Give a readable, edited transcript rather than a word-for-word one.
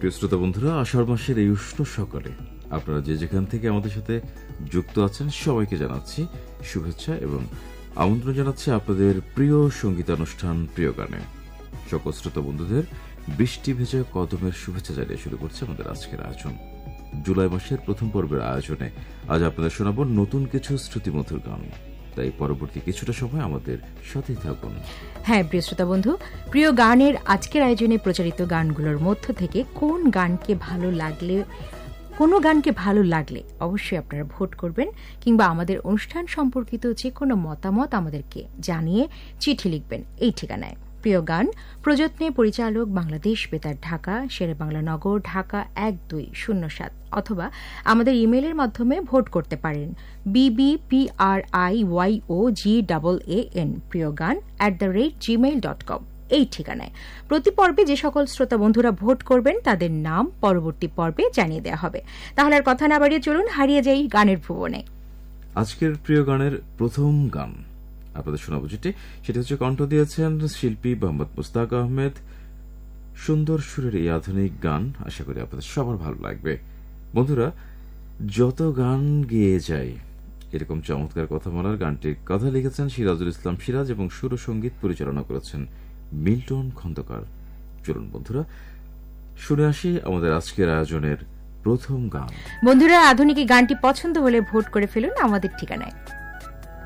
প্রিয় শ্রোতা বন্ধুরা, আষাঢ় মাসের এই উষ্ণ সকালে আপনারা যে যেখান থেকে আমাদের সাথে যুক্ত আছেন সবাইকে জানাচ্ছি শুভেচ্ছা এবং আমন্ত্রণ জানাচ্ছি আপনাদের প্রিয় সঙ্গীতানুষ্ঠান প্রিয় গানে। সকল শ্রোতা বন্ধুদের বৃষ্টি ভেজা কদমের শুভেচ্ছা জানিয়ে শুরু করছে আমাদের আজকের আয়োজন। জুলাই মাসের প্রথম পর্বের আয়োজনে আজ আপনাদের শোনাব নতুন কিছু শ্রুতিমধুর গান, তাই পরবর্তী কিছুটা সময় আমাদের সাথেই থাকুন। হ্যাঁ প্রিয় শ্রোতা বন্ধু, প্রিয় গানের আজকের আয়োজনে প্রচারিত গানগুলোর মধ্য থেকে কোন গানকে ভালো লাগলে অবশ্যই আপনারা ভোট করবেন, কিংবা আমাদের অনুষ্ঠান সম্পর্কিত যে কোনো মতামত আমাদেরকে জানিয়ে চিঠি লিখবেন এই ঠিকানায়। প্রিয় গান প্রযত্নে পরিচালক বাংলাদেশ বেতার ঢাকা, শেরে বাংলা নগর, ঢাকা 1207, অথবা আমাদের ইমেইলের মাধ্যমে ভোট করতে পারেন bbpriyogan প্রিয়গান @gmail.com এই ঠিকানায়। প্রতি পর্বে যে সকল শ্রোতা বন্ধুরা ভোট করবেন তাদের নাম পরবর্তী পর্বে জানিয়ে দেওয়া হবে। তাহলে আর কথা না বাড়িয়ে চলুন হারিয়ে যাই গানের ভুবনে। আজকের প্রিয় গানের প্রথম গান আপনাদের শোনাবো সেটা হচ্ছে কণ্ঠ দিয়েছেন শিল্পী মোহাম্মদ মুস্তাক আহমেদ। সুন্দর সুরের এই আধুনিক গান আশা করি আপনাদের সবার ভালো লাগবে। বন্ধুরা, যত গান গেয়ে যায় এরকম চমৎকার কথা বলার গানটির কথা লিখেছেন সিরাজুল ইসলাম সিরাজ এবং সুর সঙ্গীত পরিচালনা করেছেন মিল্টন খন্দকার। চলুন বন্ধুরা শুনে আসি আমাদের আজকের আয়োজনের প্রথম গান। বন্ধুরা, আধুনিক গানটি পছন্দ হলে ভোট করে ফেলুন আমাদের ঠিকানায়।